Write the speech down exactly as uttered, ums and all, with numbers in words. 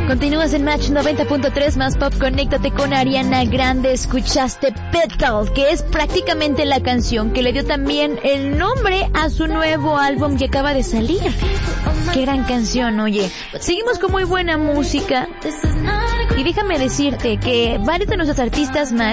Continúas en Match noventa punto tres más pop. Conéctate con Ariana Grande. Escuchaste Petal, que es prácticamente la canción que le dio también el nombre a su nuevo álbum que acaba de salir. Qué gran canción, oye. Seguimos con muy buena música. Y déjame decirte que varios de nuestros artistas más